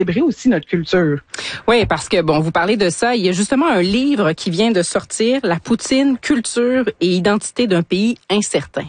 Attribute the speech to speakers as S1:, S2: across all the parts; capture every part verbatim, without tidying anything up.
S1: célébrer aussi notre culture.
S2: Oui, parce que, bon, vous parlez de ça, il y a justement un livre qui vient de sortir, La poutine, culture et identité d'un pays incertain.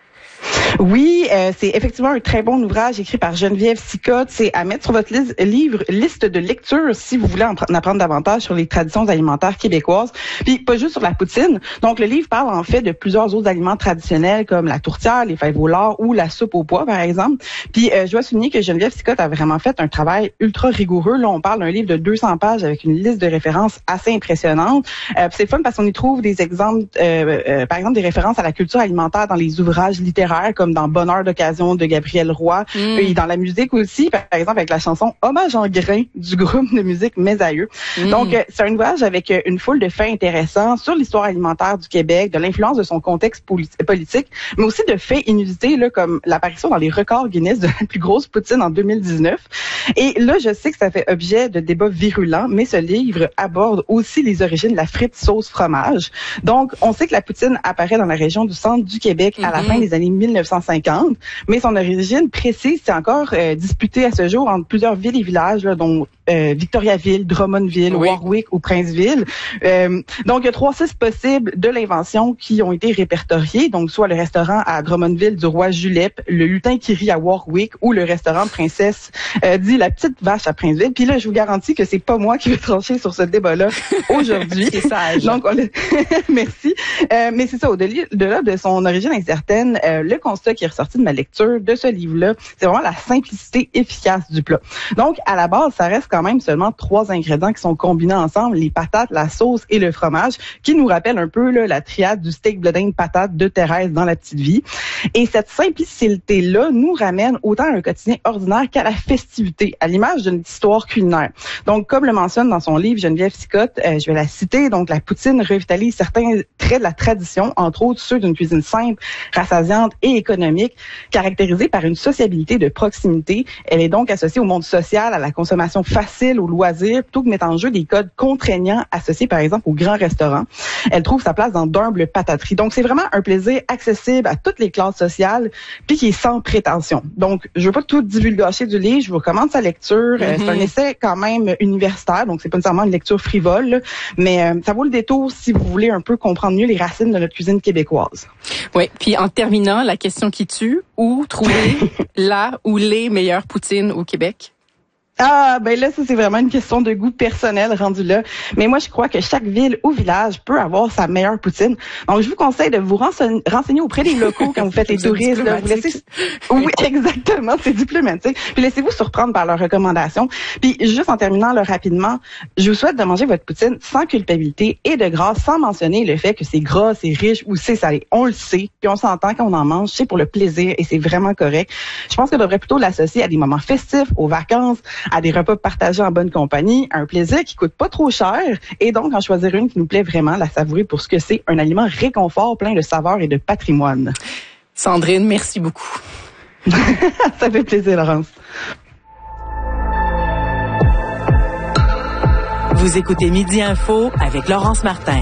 S1: Oui, euh, c'est effectivement un très bon ouvrage écrit par Geneviève Sicotte. C'est à mettre sur votre liste, livre, liste de lecture si vous voulez en, en apprendre davantage sur les traditions alimentaires québécoises. Puis pas juste sur la poutine. Donc le livre parle en fait de plusieurs autres aliments traditionnels comme la tourtière, les fèves au lard ou la soupe au pois par exemple. Puis euh, je dois souligner que Geneviève Sicotte a vraiment fait un travail ultra rigoureux. Là, on parle d'un livre de deux cents pages avec une liste de références assez impressionnante. Euh, c'est fun parce qu'on y trouve des exemples, euh, euh, par exemple des références à la culture alimentaire dans les ouvrages littéraires comme dans Bonheur d'occasion de Gabriel Roy, mm. et dans la musique aussi, par exemple avec la chanson Hommage en grain du groupe de musique Mes Aïeux. Mm. Donc, euh, c'est un ouvrage avec euh, une foule de faits intéressants sur l'histoire alimentaire du Québec, de l'influence de son contexte poli- politique, mais aussi de faits inusités, là, comme l'apparition dans les records Guinness de la plus grosse poutine en deux mille dix-neuf. Et là, je sais que ça fait objet de débats virulents, mais ce livre aborde aussi les origines de la frite sauce fromage. Donc, on sait que la poutine apparaît dans la région du centre du Québec à mm-hmm. la fin des années mille neuf cent cinquante, mais son origine précise, c'est encore euh, disputé à ce jour entre plusieurs villes et villages, là, dont euh, Victoriaville, Drummondville, oui. Warwick ou Princeville. Euh, donc, il y a trois sites possibles de l'invention qui ont été répertoriés, donc soit le restaurant à Drummondville du roi Julep, le lutin qui rit à Warwick ou le restaurant de princesse euh, dit la petite vache à Princeville. Puis là, je vous garantis que c'est pas moi qui vais trancher sur ce débat-là aujourd'hui.
S2: C'est sage.
S1: Donc, on le... merci. Euh, mais c'est ça, au-delà de son origine incertaine, euh, le constat qui est ressorti de ma lecture de ce livre-là, c'est vraiment la simplicité efficace du plat. Donc, à la base, ça reste quand même seulement trois ingrédients qui sont combinés ensemble, les patates, la sauce et le fromage, qui nous rappellent un peu là, la triade du steak bleu d'Inde patate de Thérèse dans La Petite Vie. Et cette simplicité-là nous ramène autant à un quotidien ordinaire qu'à la festivité, à l'image d'une histoire culinaire. Donc, comme le mentionne dans son livre Geneviève Sicotte, euh, je vais la citer, donc la poutine revitalise certains traits de la tradition, entre autres ceux d'une cuisine simple, rassasiante et économique, caractérisée par une sociabilité de proximité. Elle est donc associée au monde social, à la consommation facile, aux loisirs, plutôt que de mettre en jeu des codes contraignants associés, par exemple, aux grands restaurants. Elle trouve sa place dans d'humbles patateries. Donc, c'est vraiment un plaisir accessible à toutes les classes sociales, puis qui est sans prétention. Donc, je veux pas tout divulgacher du livre, je vous recommande sa lecture. Mm-hmm. C'est un essai quand même universitaire, donc c'est pas nécessairement une lecture frivole, là, mais euh, ça vaut le détour si vous voulez un peu comprendre mieux les racines de notre cuisine québécoise.
S2: Oui, puis en terminant, la question qui tue, où trouver la ou les meilleures poutines au Québec?
S1: Ah, ben là, ça, c'est vraiment une question de goût personnel rendu là. Mais moi, je crois que chaque ville ou village peut avoir sa meilleure poutine. Donc, je vous conseille de vous renseigner, renseigner auprès des locaux quand vous faites les touristes. Là, vous laissez... Oui, exactement, c'est diplomatique. Puis laissez-vous surprendre par leurs recommandations. Puis, juste en terminant là, rapidement, je vous souhaite de manger votre poutine sans culpabilité et de grâce, sans mentionner le fait que c'est gras, c'est riche ou c'est salé. On le sait, puis on s'entend quand on en mange, c'est pour le plaisir et c'est vraiment correct. Je pense qu'on devrait plutôt l'associer à des moments festifs, aux vacances, à des repas partagés en bonne compagnie, un plaisir qui coûte pas trop cher et donc en choisir une qui nous plaît vraiment, la savourer pour ce que c'est, un aliment réconfort plein de saveurs et de patrimoine.
S2: Sandrine, merci beaucoup.
S1: Ça fait plaisir, Laurence.
S3: Vous écoutez Midi Info avec Laurence Martin.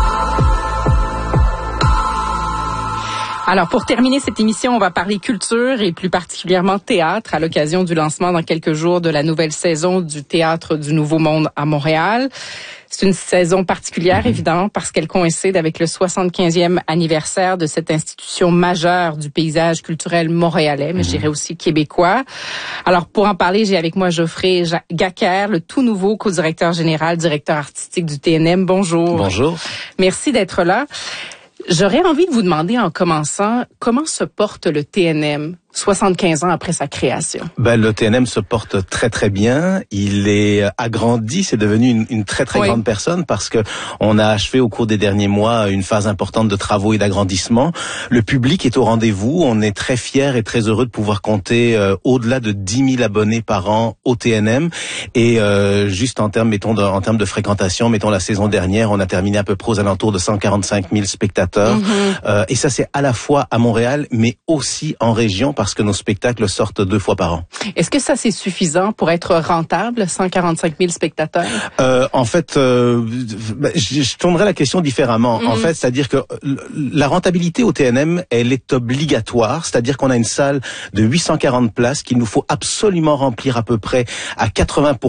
S2: Alors, pour terminer cette émission, on va parler culture et plus particulièrement théâtre à l'occasion du lancement dans quelques jours de la nouvelle saison du Théâtre du Nouveau Monde à Montréal. C'est une saison particulière, évidemment, parce qu'elle coïncide avec le soixante-quinzième anniversaire de cette institution majeure du paysage culturel montréalais, mais je dirais aussi québécois. Alors, pour en parler, j'ai avec moi Geoffrey Gacquer, le tout nouveau co-directeur général, directeur artistique du T N M. Bonjour.
S4: Bonjour.
S2: Merci d'être là. J'aurais envie de vous demander en commençant, comment se porte le T N M soixante-quinze ans après sa création?
S4: Ben, le T N M se porte très très bien. Il est agrandi, c'est devenu une, une très très oui. grande personne parce que on a achevé au cours des derniers mois une phase importante de travaux et d'agrandissement. Le public est au rendez-vous. On est très fiers et très heureux de pouvoir compter euh, au-delà de dix mille abonnés par an au T N M. Et euh, juste en termes, mettons, de, en termes de fréquentation, mettons la saison dernière, on a terminé à peu près aux alentours de cent quarante-cinq mille spectateurs. Mm-hmm. Euh, et ça, c'est à la fois à Montréal, mais aussi en région. parce que nos spectacles sortent deux fois par an.
S2: Est-ce que ça, c'est suffisant pour être rentable, cent quarante-cinq mille spectateurs?
S4: Euh, en fait, euh, je, je tournerai la question différemment. Mm-hmm. En fait, c'est-à-dire que la rentabilité au T N M, elle est obligatoire. C'est-à-dire qu'on a une salle de huit cent quarante places qu'il nous faut absolument remplir à peu près à quatre-vingts pour cent